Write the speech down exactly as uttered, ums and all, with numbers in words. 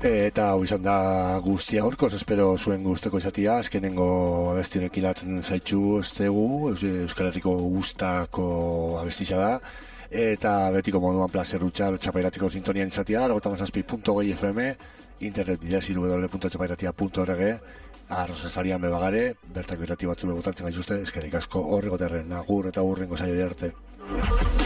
Eta hau izan da guztia horkoz, espero zuen guzteko izatia, azkenengo abestionek ilatzen zaitxu estegu, Euskal Herriko guztako abestitza da, eta betiko moduan plazer utxa txapairatiko sintonian izatia, laurogeita hamazazpi puntu hogei F M, internet bidez w w w puntu txapairatia puntu org, arrozasarian bebagare, bertako irrati batzu bebotatzen gaituzte, eskerrik asko horregoterren, agur eta hurrengo saiori arte.